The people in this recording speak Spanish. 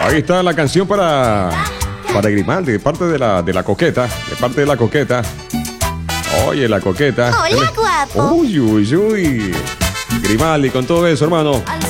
Ahí está la canción para Grimaldi, de parte de la coqueta. De parte de la coqueta. Oye, la coqueta. Hola, guapo. Uy, uy, uy. Grimaldi con todo eso, hermano.